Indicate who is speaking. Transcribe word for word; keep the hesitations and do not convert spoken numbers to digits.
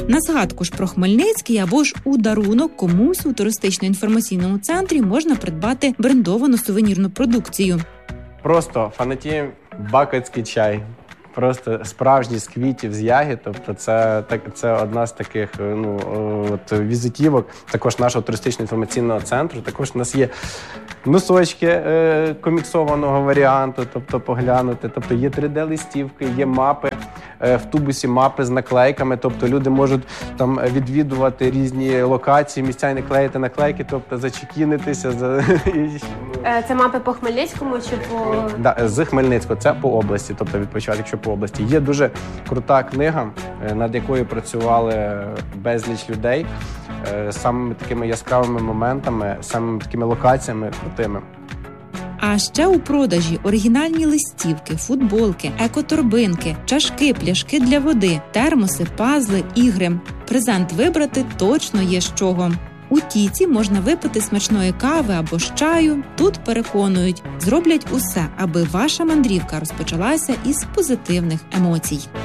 Speaker 1: На згадку ж про Хмельницький або ж у дарунок комусь у туристично-інформаційному центрі можна придбати брендовану сувенірну продукцію.
Speaker 2: Просто фанатіємо бакацький чай. Просто справжній з квітів, з ягід. Тобто це, так, це одна з таких ну, от, візитівок також нашого туристично-інформаційного центру. Також у нас є носочки е, коміксованого варіанту, тобто поглянути. Тобто є три де-листівки, є мапи, е, в тубусі мапи з наклейками. Тобто люди можуть там відвідувати різні локації, місця і наклеїти наклейки, тобто зачекінитися. За...
Speaker 3: Це мапи по Хмельницькому чи по...
Speaker 2: Да, з Хмельницького, це по області, тобто відпочивати, якщо по області. Є дуже крута книга, над якою працювали безліч людей, самими такими яскравими моментами, самими такими локаціями крутими.
Speaker 1: А ще у продажі оригінальні листівки, футболки, екоторбинки, чашки, пляшки для води, термоси, пазли, ігри. Презент вибрати точно є з чого. У Тіці можна випити смачної кави або ж чаю. Тут, переконують, зроблять усе, аби ваша мандрівка розпочалася із позитивних емоцій.